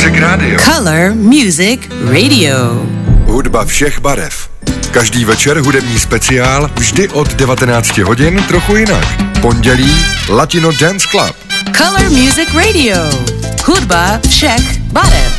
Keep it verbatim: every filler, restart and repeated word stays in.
Music Radio. Color Music Radio. Hudba všech barev. Každý večer hudební speciál, vždy od devatenáct hodin trochu jinak. Pondělí Latino Dance Club. Color Music Radio. Hudba všech barev.